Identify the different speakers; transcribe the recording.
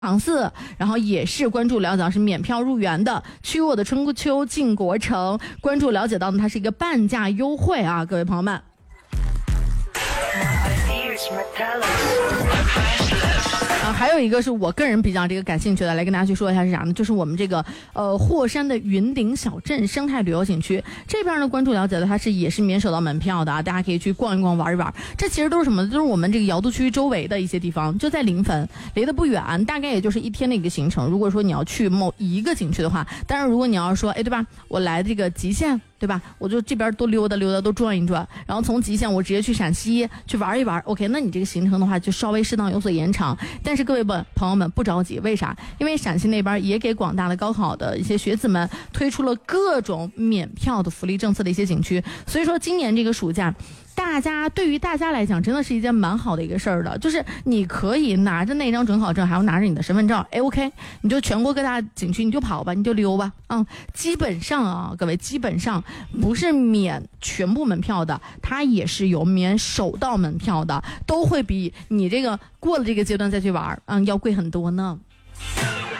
Speaker 1: 唐寺，然后也是关注了解到是免票入园的。去我的春秋靖国城，关注了解到呢，它是一个半价优惠啊，各位朋友们。还有一个是我个人比较这个感兴趣的，来跟大家去说一下是啥呢？就是我们这个霍山的云顶小镇生态旅游景区这边呢，关注了解的它也是免收到门票的啊，大家可以去逛一逛玩一玩。这其实都是什么？都是我们这个瑶都区周围的一些地方，就在临汾，离得不远，大概也就是1天的一个行程。如果说你要去某一个景区的话，当然如果你要说对吧，我来这个极限。对吧？我就这边都溜达溜达，都转一转，然后从极限我直接去陕西去玩一玩。OK， 那你这个行程的话就稍微适当有所延长。但是各位朋友们不着急，为啥？因为陕西那边也给广大的高考的一些学子们推出了各种免票的福利政策的一些景区，所以说今年这个暑假。对于大家来讲真的是一件蛮好的一个事儿的，就是你可以拿着那张准考证，还要拿着你的身份证，OK， 你就全国各大景区你就跑吧，你就溜吧，基本上啊，各位基本上不是免全部门票的，它也是有免首道门票的，都会比你这个过了这个阶段再去玩，要贵很多呢。